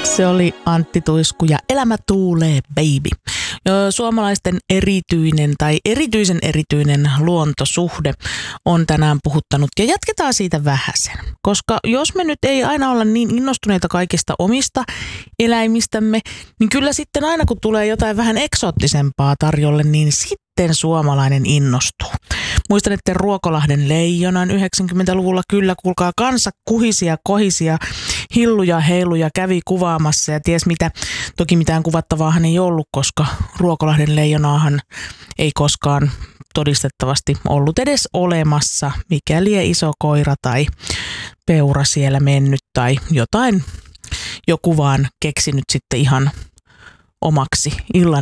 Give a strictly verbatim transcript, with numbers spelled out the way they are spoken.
Se oli Antti Tuisku ja Elämä tuulee, baby. Suomalaisten erityinen tai erityisen erityinen luontosuhde on tänään puhuttanut ja jatketaan siitä vähäsen. Koska jos me nyt ei aina olla niin innostuneita kaikista omista eläimistämme, niin kyllä sitten aina kun tulee jotain vähän eksoottisempaa tarjolle, niin sitten suomalainen innostuu. Muistan, että Ruokolahden leijonan yhdeksänkymmentäluvulla kyllä, kuulkaa, kansa kuhisia, kohisia, hilluja, heiluja kävi kuvaamassa ja ties mitä. Toki mitään kuvattavaahan ei ollut, koska Ruokolahden leijonaahan ei koskaan todistettavasti ollut edes olemassa, mikäli iso koira tai peura siellä mennyt tai jotain, joku vaan keksinyt sitten ihan omaksi illan